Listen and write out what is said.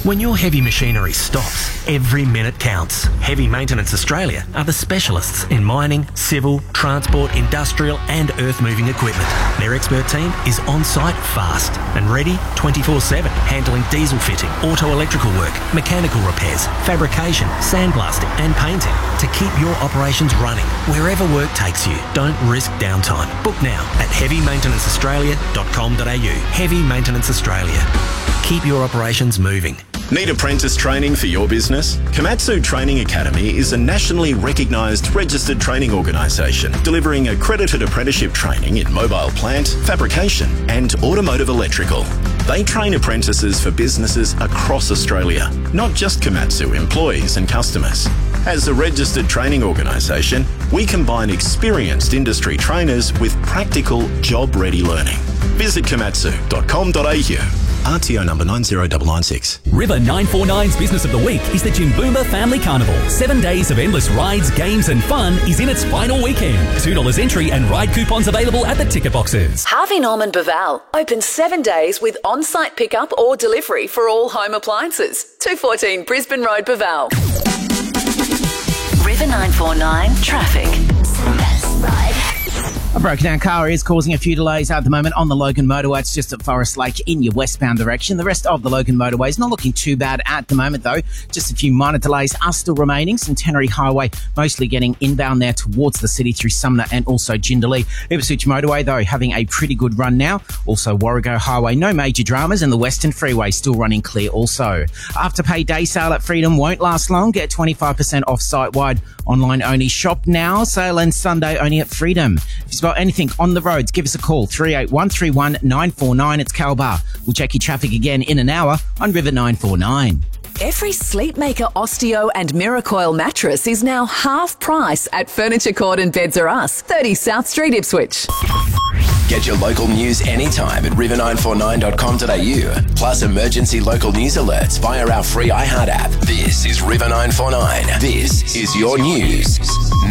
When your heavy machinery stops, every minute counts. Heavy Maintenance Australia are the specialists in mining, civil, transport, industrial and earth-moving equipment. Their expert team is on-site fast and ready 24/7, handling diesel fitting, auto-electrical work, mechanical repairs, fabrication, sandblasting and painting to keep your operations running wherever work takes you. Don't risk downtime. Book now at heavymaintenanceaustralia.com.au. Heavy Maintenance Australia. Keep your operations moving. Need apprentice training for your business? Komatsu Training Academy is a nationally recognised registered training organisation delivering accredited apprenticeship training in mobile plant, fabrication and automotive electrical. They train apprentices for businesses across Australia, not just Komatsu employees and customers. As a registered training organisation, we combine experienced industry trainers with practical, job-ready learning. Visit komatsu.com.au. RTO number 90996. River 949's Business of the Week is the Jimboomba Family Carnival. 7 days of endless rides, games and fun is in its final weekend. $2 entry and ride coupons available at the ticket boxes. Harvey Norman Baval. Open 7 days with on-site pickup or delivery for all home appliances. 214 Brisbane Road, Baval. River 949 traffic. A broken down car is causing a few delays at the moment on the Logan motorway. It's just at Forest Lake in your westbound direction. The rest of the Logan motorway is not looking too bad at the moment, though. Just a few minor delays are still remaining. Centenary Highway mostly getting inbound there towards the city through Sumner and also Jindalee. Ipswich motorway, though, having a pretty good run now. Also Warrego Highway, no major dramas, and the Western Freeway still running clear also. Afterpay day sale at Freedom won't last long. Get 25% off site-wide. Online only. Shop now. Sale ends Sunday only at Freedom. If you spot anything on the roads, give us a call. 381 949. It's Cal Bar. We'll check your traffic again in an hour on River 949. Every Sleepmaker Osteo and Miracoil mattress is now half price at Furniture Court and Beds R Us, 30 South Street, Ipswich. Get your local news anytime at river949.com.au. Plus emergency local news alerts via our free iHeart app. This is River 949. This is your news